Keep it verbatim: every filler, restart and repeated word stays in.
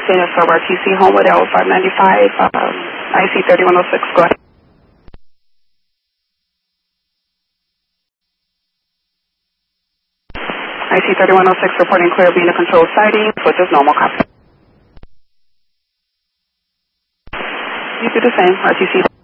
Daniel Sub, R T C Homewood, L five ninety-five, um, I C thirty-one oh six, go ahead. I C thirty-one oh six reporting clear being a control sighting, which is normal copy. You do the same, R T C.